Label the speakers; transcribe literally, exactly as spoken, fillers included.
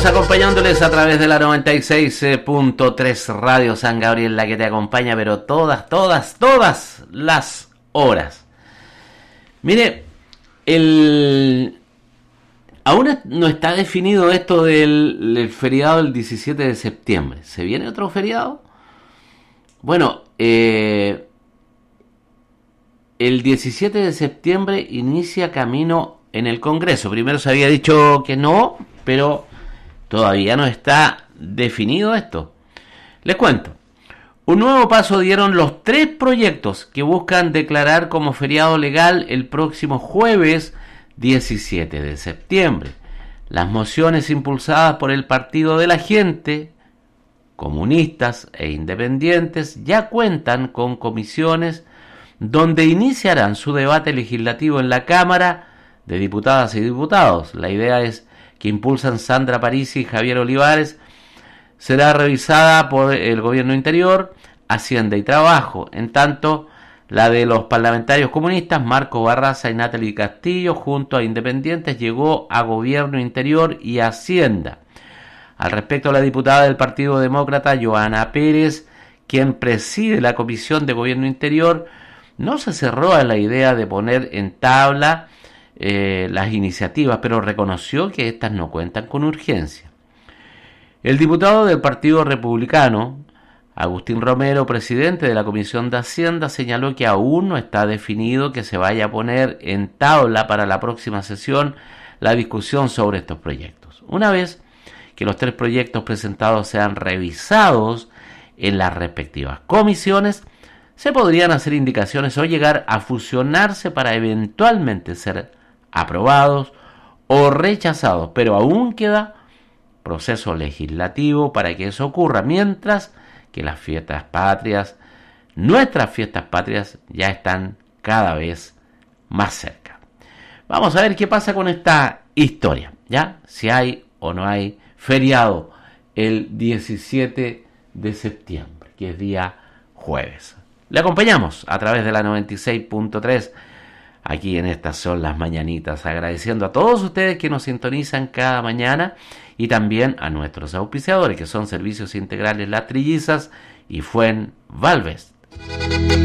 Speaker 1: Seguimos acompañándoles a través de la noventa y seis punto tres Radio San Gabriel, la que te acompaña, pero todas, todas, todas las horas. Mire, el... aún no está definido esto del, del feriado del diecisiete de septiembre. ¿Se viene otro feriado? Bueno, eh, el diecisiete de septiembre inicia camino en el Congreso. Primero se había dicho que no, pero todavía no está definido esto. Les cuento. Un nuevo paso dieron los tres proyectos que buscan declarar como feriado legal el próximo jueves diecisiete de septiembre. Las mociones impulsadas por el Partido de la Gente, comunistas e independientes ya cuentan con comisiones donde iniciarán su debate legislativo en la Cámara de Diputadas y Diputados. La idea es que impulsan Sandra Parisi y Javier Olivares será revisada por el Gobierno Interior, Hacienda y Trabajo. En tanto, la de los parlamentarios comunistas Marco Barraza y Natalie Castillo, junto a independientes, llegó a Gobierno Interior y Hacienda. Al respecto, la diputada del Partido Demócrata, Joana Pérez, quien preside la Comisión de Gobierno Interior, no se cerró a la idea de poner en tabla eh, las iniciativas, pero reconoció que éstas no cuentan con urgencia. El diputado del Partido Republicano, Agustín Romero, presidente de la Comisión de Hacienda, señaló que aún no está definido que se vaya a poner en tabla para la próxima sesión la discusión sobre estos proyectos. Una vez que los tres proyectos presentados sean revisados en las respectivas comisiones, se podrían hacer indicaciones o llegar a fusionarse para eventualmente ser aprobados o rechazados, pero aún queda proceso legislativo para que eso ocurra, mientras que las fiestas patrias, nuestras fiestas patrias, ya están cada vez más cerca. Vamos a ver qué pasa con esta historia, ¿ya? Si hay o no hay feriado el diecisiete de septiembre, que es día jueves. Le acompañamos a través de la noventa y seis punto tres, aquí en Estas Son las Mañanitas, agradeciendo a todos ustedes que nos sintonizan cada mañana y también a nuestros auspiciadores, que son Servicios Integrales Las Trillizas y Fuen Valvest.